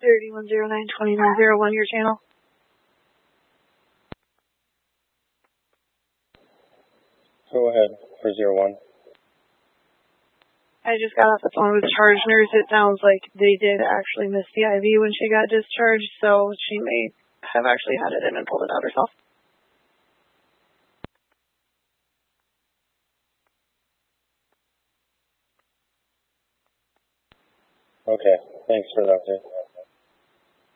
3109-2901, your channel. Go ahead for 01. I just got off the phone with the charge nurse. It sounds like they did actually miss the IV when she got discharged, so she may have actually had it in and pulled it out herself. Okay, thanks for the update.